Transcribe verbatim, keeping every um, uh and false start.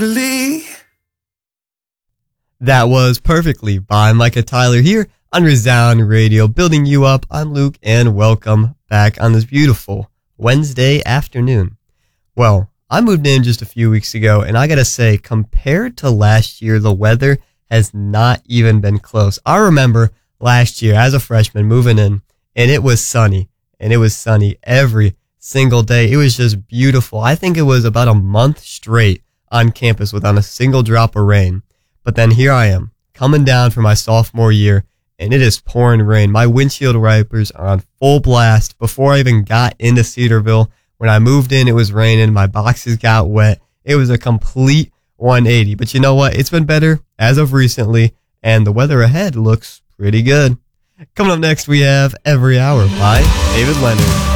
That was Perfectly by Micah Tyler here on Resound Radio, building you up. I'm Luke, and welcome back on this beautiful Wednesday afternoon. Well, I moved in just a few weeks ago, and I gotta say, compared to last year, the weather has not even been close. I remember last year as a freshman moving in, and it was sunny, and it was sunny every single day. It was just beautiful. I think it was about a month straight on campus without a single drop of rain. But then here I am, coming down for my sophomore year, and it is pouring rain. My windshield wipers are on full blast. Before I even got into Cedarville, when I moved in, it was raining. My boxes got wet. It was a complete one eighty. But you know what? It's been better as of recently, and the weather ahead looks pretty good. Coming up next, we have Every Hour by David Leonard.